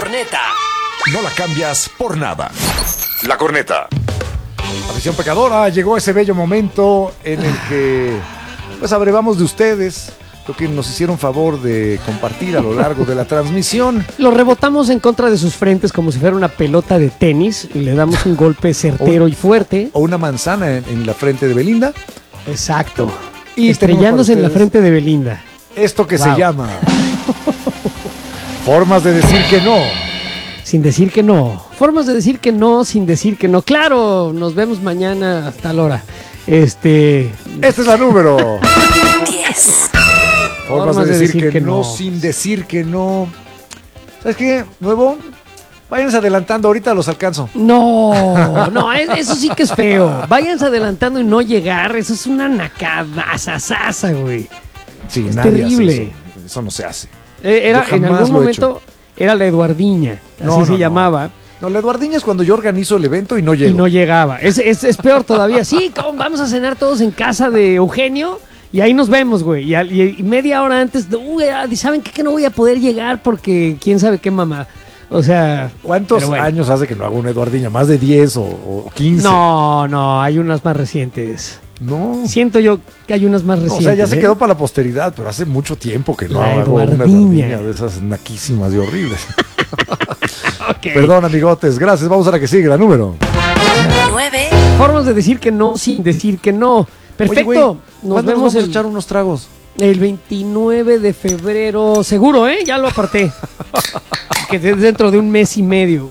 corneta. No la cambias por nada. La corneta. Afición pecadora, llegó ese bello momento en el que pues abrevamos de ustedes lo que nos hicieron favor de compartir a lo largo de la transmisión. Lo rebotamos en contra de sus frentes como si fuera una pelota de tenis y le damos un golpe certero y fuerte. O una manzana en la frente de Belinda. Exacto. Y estrellándose en la ustedes frente de Belinda. esto que Wow. se llama formas de decir que no. Sin decir que no. Formas de decir que no sin decir que no. Claro, nos vemos mañana a tal hora. Esta es la número 10. Formas de decir que no sin decir que no. ¿Sabes qué? Nuevo, váyanse adelantando, ahorita los alcanzo. No, eso sí que es feo. Váyanse adelantando y no llegar. Eso es una nacadasasasa, güey. Sí, Es nadie terrible. hace eso. Eso no se hace. Era, Yo en jamás algún lo he momento era la Eduardiña, así No, se no. llamaba. No, la Eduardiña es cuando yo organizo el evento y no llego. Y no llegaba. Es peor todavía. Sí, ¿cómo? Vamos a cenar todos en casa de Eugenio y ahí nos vemos, güey. Y media hora antes, ¿saben qué? Que no voy a poder llegar porque quién sabe qué mamá. O sea, ¿Cuántos pero bueno. años hace que no hago una Eduardiña? ¿Más de 10 o 15? No, hay unas más recientes. No. Siento yo que hay unas más O recientes. sea, ya se ¿eh? quedó para la posteridad, pero hace mucho tiempo que no La hago una Eduardiña. Eduardiña de esas naquísimas y horribles. Ok. Perdón, amigotes, gracias. Vamos a la que sigue, la número. 9. Formas de decir que no sin decir que no. Perfecto. Oye, güey, nos ¿cuándo vemos vamos a echar unos tragos? el 29 de febrero. Seguro, ¿eh? Ya lo aparté. Que es dentro de un mes y medio.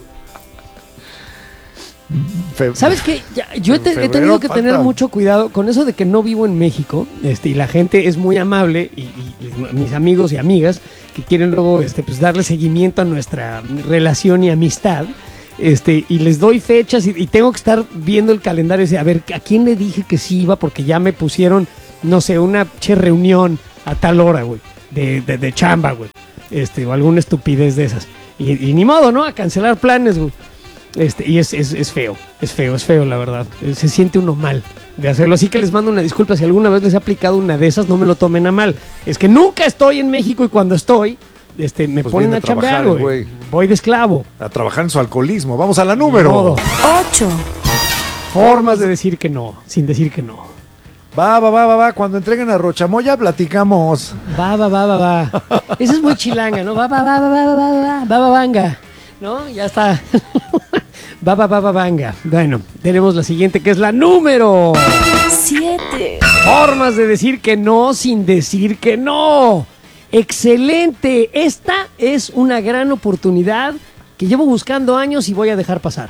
¿Sabes qué? Yo he febrero tenido que tener falta. mucho cuidado con eso de que no vivo en México, y la gente es muy amable y mis amigos y amigas que quieren luego pues darle seguimiento a nuestra relación y amistad, y les doy fechas y tengo que estar viendo el calendario y decir, a ver, ¿a quién le dije que sí iba? Porque ya me pusieron, no sé, una reunión a tal hora, güey, de chamba, güey, o alguna estupidez de esas. Y ni modo, ¿no? A cancelar planes, güey. Y es feo, la verdad. Se siente uno mal de hacerlo. Así que les mando una disculpa si alguna vez les he aplicado una de esas, no me lo tomen a mal. Es que nunca estoy en México y cuando estoy, me Pues ponen viene a a trabajar, chambear, güey. güey. Voy de esclavo. A trabajar en su alcoholismo. Vamos a la número. Modo. 8. Formas de decir que no, sin decir que no. Va. Cuando entreguen a Rochamoya, platicamos. Va. Esa es muy chilanga, ¿no? Va, banga. ¿No? Ya está. Va, banga. Bueno, tenemos la siguiente que es la número 7. Formas de decir que no sin decir que no. Excelente. Esta es una gran oportunidad que llevo buscando años y voy a dejar pasar.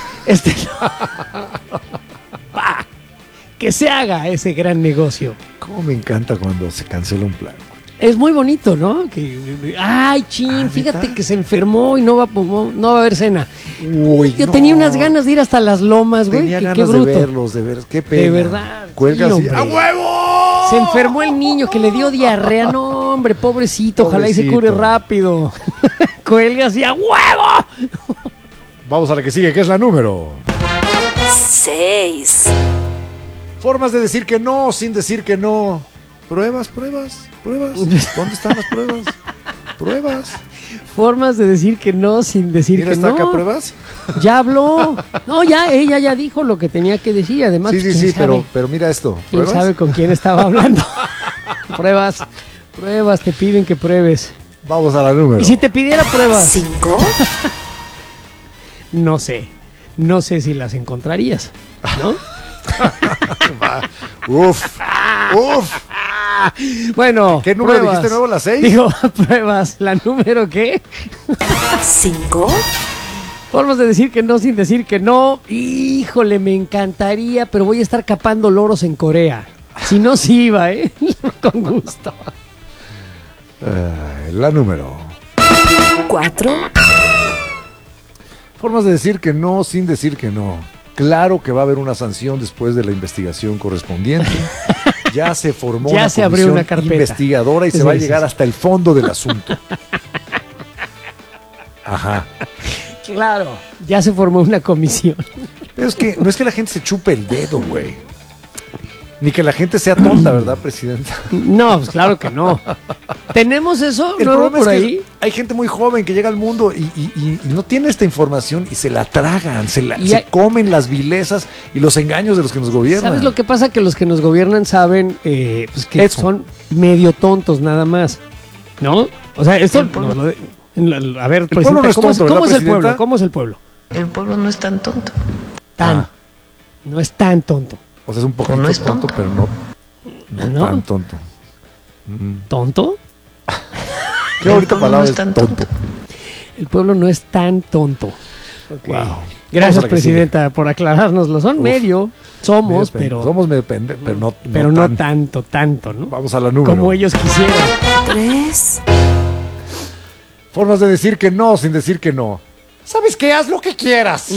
Va, que se haga ese gran negocio. Cómo me encanta cuando se cancela un plan. Es muy bonito, ¿no? Ay, chin, fíjate ¿neta? que se enfermó y no va a haber cena. Uy, Yo no. tenía unas ganas de ir hasta las lomas, güey. Tenía Qué ganas de bruto. verlos, de ver. Qué pena. De verdad. Cuelga Sí, así. hombre. ¡A huevo! Se enfermó el niño que le dio diarrea. No, hombre, pobrecito. Ojalá y se Pobrecito. cure rápido. Cuelga así a huevo. Vamos a la que sigue, que es la número. 6. Formas de decir que no sin decir que no. Pruebas. ¿Dónde están las pruebas? Pruebas. Formas de decir que no sin decir ¿Mira que esta no. acá, pruebas? Ya habló. No, ella ya dijo lo que tenía que decir. Además, Sí, ¿quién sabe? pero mira esto. ¿Quién ¿Pruebas? sabe con quién estaba hablando? Pruebas, te piden que pruebes. Vamos a la número. Y si te pidiera pruebas, 5. no sé si las encontrarías, ¿no? Uf. Bueno, ¿Qué número pruebas. dijiste nuevo? ¿La 6? Digo, pruebas. ¿La número qué? 5. Formas de decir que no sin decir que no. Híjole, me encantaría, pero voy a estar capando loros en Corea. Si no, sí iba, ¿eh? Con gusto. La número. 4. Formas de decir que no sin decir que no. Claro que va a haber una sanción después de la investigación correspondiente. Ya se formó Ya una se abrió comisión una carpeta. investigadora y se Sí, va a sí, llegar sí. hasta el fondo del asunto. Ajá. Claro, ya se formó una comisión. Pero es que no es que la gente se chupe el dedo, güey. Ni que la gente sea tonta, ¿verdad, presidenta? No, pues claro que no. ¿Tenemos eso El nuevo problema por es que ahí? hay gente muy joven que llega al mundo y no tiene esta información y se la tragan, se comen las vilezas y los engaños de los que nos gobiernan. ¿Sabes lo que pasa? Que los que nos gobiernan saben pues que Eso. son medio tontos nada más, ¿no? O sea, esto... a ver, pueblo no es tonto, ¿cómo ¿verdad, es el pueblo? presidenta? ¿Cómo es el pueblo? El pueblo no es tan tonto. No es tan tonto. O sea, es un poquito No es tonto, tonto. pero no ¿No? tan tonto. ¿Tonto? Qué bonita pueblo no palabra es es tan tonto. El pueblo no es tan tonto. Ok. Wow. Vamos a Gracias, la que presidenta, por aclarárnoslo. Son Uf. medio, somos, pero Somos medio pero no tanto, ¿no? Vamos a la número. Como ellos quisieran. 3, Formas de decir que no sin decir que no. ¿Sabes qué? Haz lo que quieras.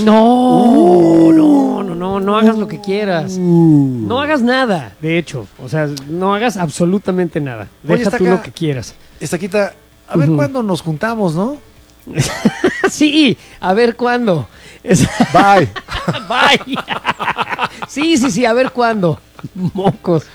No hagas lo que quieras. No hagas nada, de hecho. O sea, no hagas absolutamente nada. Oye, Deja está tú acá. lo que quieras. Estaquita, a ver cuándo nos juntamos, ¿no? Sí, a ver cuándo. Bye. Bye. Sí, a ver cuándo. Mocos.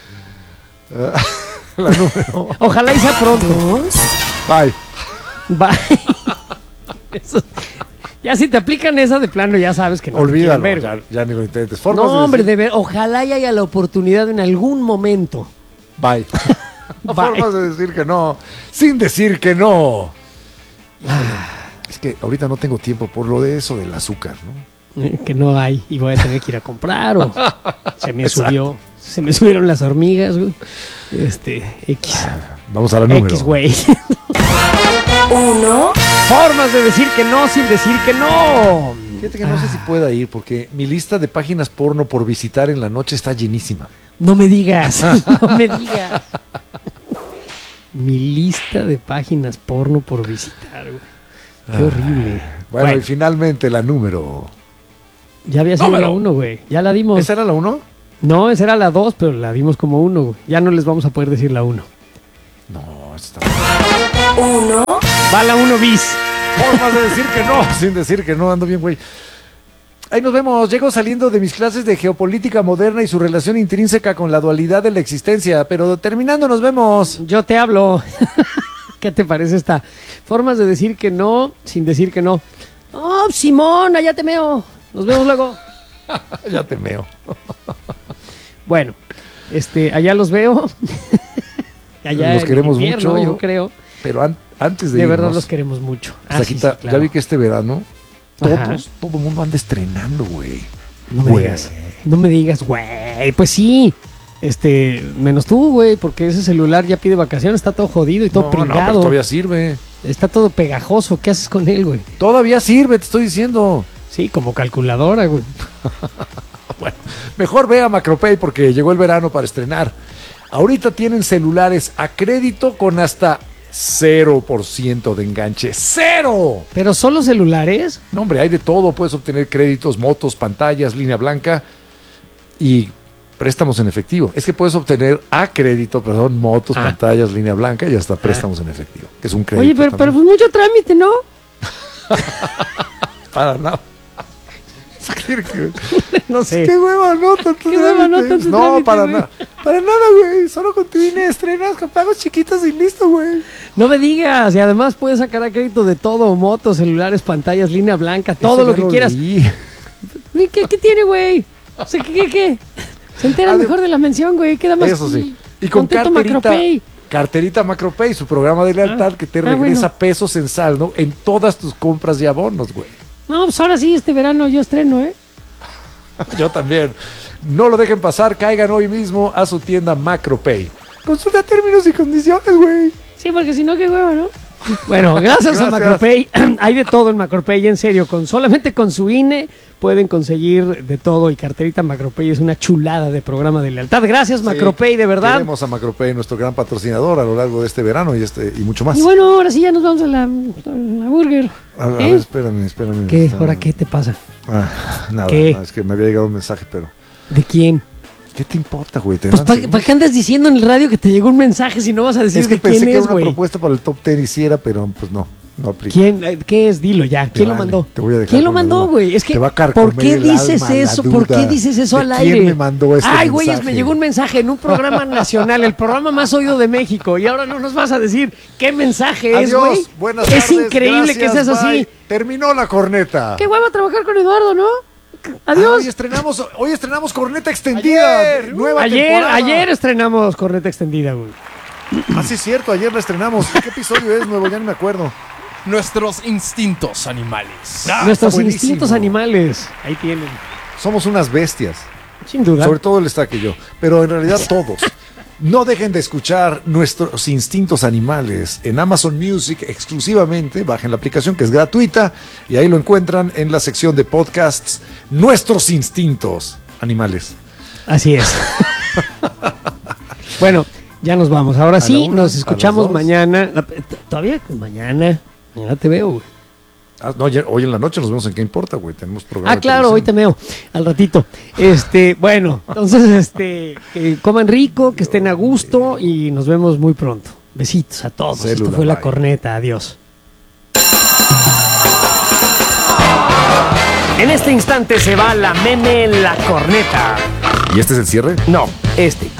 La número. Ojalá y sea pronto. 2, Bye. Bye. Eso- ya si te aplican esa de plano, ya sabes que no te Olvídalo, quieren ver. ya ni lo intentes. Formas No, hombre, decir- de ver, ojalá y haya la oportunidad en algún momento. Bye. Bye. Formas de decir que no sin decir que no. Es que ahorita no tengo tiempo por lo de eso del azúcar, ¿no? Que no hay y voy a tener que ir a comprar o se me subieron las hormigas, güey. X Vamos a la número. X, güey. 1, Formas de decir que no sin decir que no. Fíjate que no sé si pueda ir porque mi lista de páginas porno por visitar en la noche está llenísima. No me digas, no me digas. Mi lista de páginas porno por visitar, güey. Qué horrible. Bueno, y finalmente la número. Ya había sido Número. la 1, güey. Ya la dimos. ¿Esa era la 1? No, esa era la 2, pero la dimos como 1, güey. Ya no les vamos a poder decir la 1. No, esta 1, Va la 1 bis. Formas de decir que no, sin decir que no, ando bien, güey. Ahí nos vemos. Llego saliendo de mis clases de geopolítica moderna y su relación intrínseca con la dualidad de la existencia. Pero terminando, nos vemos. Yo te hablo. ¿Qué te parece esta? Formas de decir que no sin decir que no. Oh, Simón, allá te meo. Nos vemos luego. Ya te meo. Bueno, allá los veo. Allá Los en queremos invierno, mucho. yo creo. Pero antes de De irnos, verdad los queremos mucho. Saquita, Sí, claro. ya vi que este verano Ajá. todo el mundo anda estrenando, güey. No me Güey. digas. No me digas, güey. Pues sí. Menos tú, güey, porque ese celular ya pide vacaciones, está todo jodido y todo No, pero pringado. todavía sirve. Está todo pegajoso. ¿Qué haces con él, güey? Todavía sirve, te estoy diciendo. Sí, como calculadora, güey. Bueno, mejor ve a Macropay porque llegó el verano para estrenar. Ahorita tienen celulares a crédito con hasta 0% de enganche. ¡Cero! Pero solo celulares. No, hombre, hay de todo. Puedes obtener créditos, motos, pantallas, línea blanca y préstamos en efectivo. Es que puedes obtener a crédito, perdón, motos, pantallas, línea blanca y hasta préstamos en efectivo, que es un crédito. Oye, pero también. pues mucho trámite, ¿no? Para nada. No sé. ¿Qué hueva, no? Tanto ¿Qué hueva, no? trámite. Tanto No, trámite, para güey. nada. Para nada, güey. Solo con tu INE estrenas con pagos chiquitos y listo, güey. No me digas. Y además puedes sacar a crédito de todo: motos, celulares, pantallas, línea blanca, todo Eso lo ya que quieras. leí. ¿Y ¿Qué tiene, güey? O sea, ¿qué? Se entera Ade- mejor de la mención, güey. Queda más. Eso sí. Y con contento carterita, Macropay. carterita Macropay, su programa de lealtad que te regresa bueno. pesos en saldo en todas tus compras y abonos, güey. No, pues ahora sí, este verano yo estreno, ¿eh? Yo también. No lo dejen pasar, caigan hoy mismo a su tienda Macropay. Consulta términos y condiciones, güey. Sí, porque si no, qué huevo, ¿no? Bueno, gracias a Gracias. Macropay. Hay de todo en Macropay, en serio. Solamente con su INE pueden conseguir de todo. Y carterita Macropay es una chulada de programa de lealtad. Gracias, Macropay, de verdad. Queremos a Macropay, nuestro gran patrocinador a lo largo de este verano y mucho más. Y bueno, ahora sí ya nos vamos a la burger. A ver, ¿Eh? espérame. ¿Qué? ¿Ahora qué te pasa? Nada, ¿Qué? es que me había llegado un mensaje, pero... ¿De quién? ¿Qué te importa, güey? Te Pues dan- ¿para qué andas diciendo en el radio que te llegó un mensaje si no vas a decir Es que de pensé quién que era es, una güey? propuesta para el top 10 hiciera, pero pues no. No aplica. ¿Quién? ¿Qué es? Dilo ya. ¿Quién lo vale, mandó? te voy a dejar ¿Quién lo con la mandó, duda. güey? Es que, Te va a ¿por carcomer qué el dices alma, la eso? ¿Por qué duda dices eso de al quién aire? me mandó este Ay, güey, mensaje. me llegó un mensaje en un programa nacional, el programa más oído de México, y ahora no nos vas a decir qué mensaje es, güey. Adiós, buenas Es tardes, increíble que gracias, seas así. bye. Terminó la corneta. Qué hueva trabajar con Eduardo, ¿no? Adiós. Hoy estrenamos corneta extendida. Nueva temporada. Ayer estrenamos Corneta Extendida, güey. Ah, sí, es cierto, ayer la estrenamos. ¿Qué episodio es nuevo? Ya no me acuerdo. Nuestros instintos animales. Nuestros está buenísimo. instintos animales. Ahí tienen. Somos unas bestias. Sin duda. Sobre todo él está que yo. Pero en realidad todos. No dejen de escuchar Nuestros Instintos Animales en Amazon Music exclusivamente. Bajen la aplicación que es gratuita y ahí lo encuentran en la sección de podcasts Nuestros Instintos Animales. Así es. Bueno, ya nos vamos. Ahora A sí, la una, nos a escuchamos las dos. mañana. Todavía mañana. Mañana te veo, güey. Ah, no, hoy en la noche nos vemos en ¿Qué importa, güey? Tenemos programa. Ah, de claro, hoy te televisión. veo. Al ratito. Bueno, entonces, que coman rico, que estén a gusto y nos vemos muy pronto. Besitos a todos. Célula, Esto fue La bye. Corneta. Adiós. En este instante se va la meme La Corneta. ¿Y este es el cierre? No, este.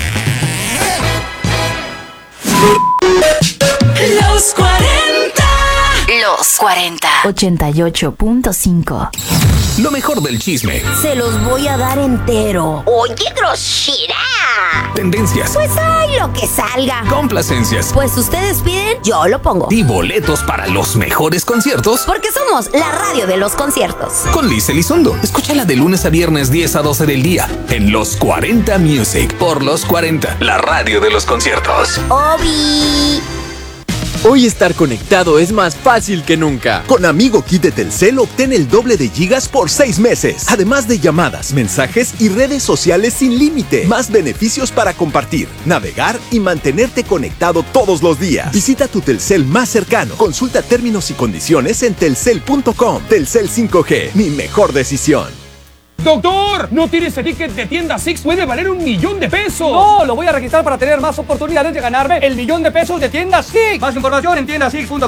Los 40. Los 40. 88.5. Lo mejor del chisme, Se los voy a dar entero. Oye, grosera. tendencias, Pues hay lo que salga. complacencias Pues ustedes piden, yo lo pongo. y boletos para los mejores conciertos Porque somos la radio de los conciertos. con Liz Elizondo. Escúchala de lunes a viernes 10 a 12 del día en Los 40 Music por Los 40, la radio de los conciertos. Obi. Hoy estar conectado es más fácil que nunca. Con Amigo Kit de Telcel obtén el doble de gigas por 6 meses. Además de llamadas, mensajes y redes sociales sin límite. Más beneficios para compartir, navegar y mantenerte conectado todos los días. Visita tu Telcel más cercano. Consulta términos y condiciones en telcel.com. Telcel 5G, mi mejor decisión. ¡Doctor! ¿No tiene ese ticket de tienda Six? ¡Puede valer $1,000,000! ¡No! Lo voy a registrar para tener más oportunidades de ganarme el $1,000,000 de tienda Six. Más información en tiendasix.com.